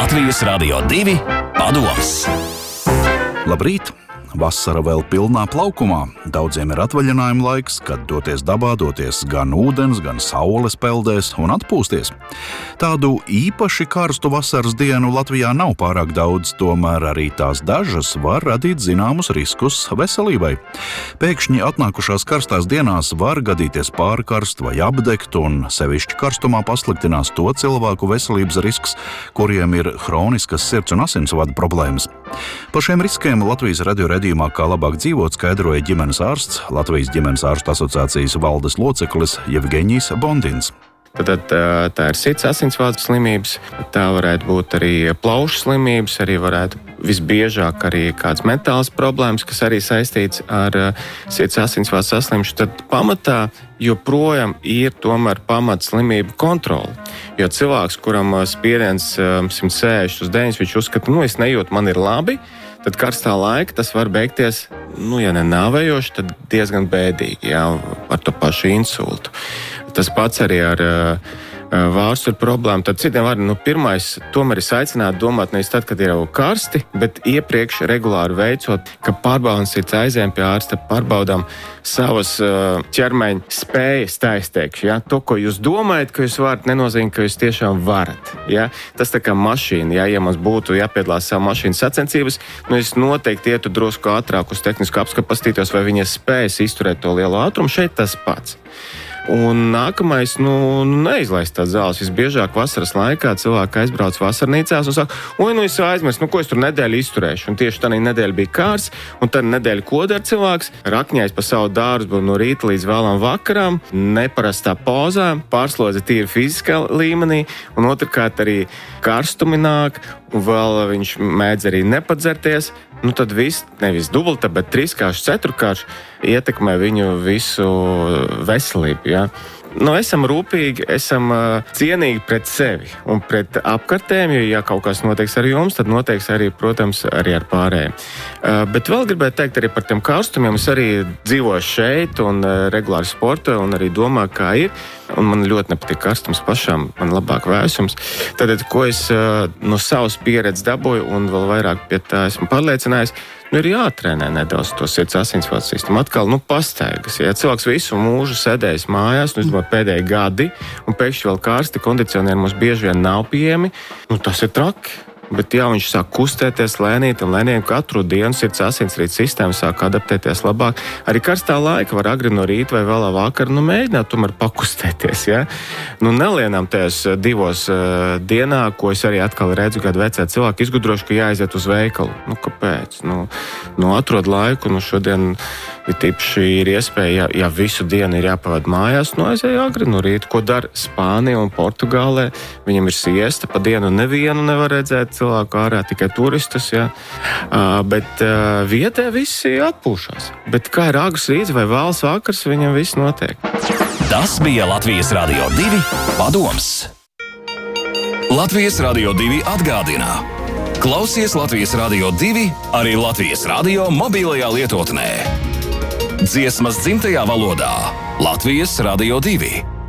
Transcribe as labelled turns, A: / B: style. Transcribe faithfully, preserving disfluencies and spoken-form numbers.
A: Latvijas Radio divi padoms.
B: Labrīt! Vasara vēl pilnā plaukumā. Daudziem ir atvaļinājuma laiks, kad doties dabā, doties gan ūdens, gan saules peldēs un atpūsties. Tādu īpaši karstu vasaras dienu Latvijā nav pārāk daudz, tomēr arī tās dažas var radīt zināmus riskus veselībai. Pēkšņi atnākušās karstās dienās var gadīties pārkarst vai apdegt, un sevišķi karstumā pasliktinās to cilvēku veselības risks, kuriem ir hroniskas sirds un asinsvadu problēmas. Par šiem riskiem Latvijas radio redzījumā Kā labāk dzīvot skaidroja ģimenes ārsts, Latvijas ģimenes ārstu asociācijas valdes loceklis Jevgeņijs Bondins.
C: Tad tā ir sirds asinsvadu slimības, tā varētu būt arī plaušu slimības, arī varētu visbiežāk arī kāds mentāls problēmas, kas arī saistīts ar sirds asinsvadu saslimšanu. Tad pamatā joprojām ir tomēr pamats slimību kontrole. Jo cilvēks, kuram spiediens simt sešdesmit uz deviņdesmit, viņš uzskata, nu es nejūtu, man ir labi, tad karstā laika tas var beigties, nu ja ne nāvējoši, tad diezgan bēdīgi, jā, ar to pašu insultu. Tas pats arī ar uh, vārstu problēmu. Tad citiem vārdiem, nu pirmais, tomēr es aicinātu domāt nevis tad, kad ir jau karsti, bet iepriekš regulāri veicot, ka pārbaudas ir aizējām pie ārsta, pārbaudām savas uh, ķermeņa spējas, tā es teikšu. Ja? To, ko jūs domājat, ka jūs varat, nenozīmē, ka jūs tiešām varat. Ja? Tas tā kā mašīna, ja, ja mums būtu jāpiedalās savu mašīnu sacensības, nu es noteikti ietu drusku ātrāk uz tehnisku apskatu, paskatītos, vai viņas spējas izturēt to lielo ātrumu. Šeit tas pats. Un nākamais, nu, neizlaist tās zāles. Visbiežāk vasaras laikā cilvēki aizbrauc vasarnīcās un saka, oi, nu es aizmirstu, nu ko es tur nedēļu izturēšu. Un tieši tā nedēļa bija kārs, un tad nedēļa ko dara cilvēks, rakņājas pa savu dārzu no rīta līdz vēlām vakarām, neparastā pozā, pārslodze tīri fiziskā līmenī, un otrkārt arī karstumi nāk, un vēl viņš mēdz arī nepadzerties. Nu tad viss, nevis dubulta, bet trīskārši, ceturkārši ietekmē viņu visu veselību. Ja? Nu, esam rūpīgi, esam uh, cienīgi pret sevi un pret apkartēm, jo, ja kaut kas noteiks ar jums, tad noteiks arī, protams, arī ar pārējiem. Uh, bet vēl gribētu teikt arī par tiem karstumiem. Es arī dzīvoju šeit un uh, regulāri sportoju un arī domāju, kā ir. Un man ļoti nepatīk karstums pašām, man labāk vēsums. Tātad, ko es uh, no savas pieredzes dabūju un vēl vairāk pie tā esmu pārliecinājis, nu ir jātrenē nedaudz to sirds asinsvadu sistēmu. Atkal, nu, pastaigas. Ja cilvēks visu mūžu sēdējis mājās, nu, es domāju, pēdējie gadi, un pēkšņi vēl karsti kondicionieri mums bieži vien nav pieejami, nu, tas ir traki. Bet jā, viņš sāk kustēties lēnīt un lēnīt katru dienu, sirds asinsrīta sistēma sāk adaptēties labāk. Arī karstā laika var agri no rīta vai vēlā vakar, nu mēģināt tomēr pakustēties, ja? Nu nelienām tajos divos uh, dienā, ko es arī atkal redzu, kad vecā cilvēki izgudroši, ka jāaiziet uz veikalu. Nu kāpēc? Nu, nu atrod laiku, nu šodien ir tīpaši ir iespēja, ja, ja visu dienu ir jāpavada mājās, nu aizēja agri no rīta, ko dara Spānija un Portugālē. Viņam ir siesta, pa dienu nevienu nevar redzēt cilvēku ārā, tikai turistus, ja. Uh, bet uh, vietē visi atpūšās. Bet kā ir agrs rīts vai vēls vakars, viņam viss notiek.
A: Tas bija Latvijas Radio divi padoms. Latvijas Radio divi atgādina. Klausies Latvijas Radio divi arī Latvijas radio mobilajā lietotnē. Dziesmas dzimtajā valodā Latvijas Radio divi.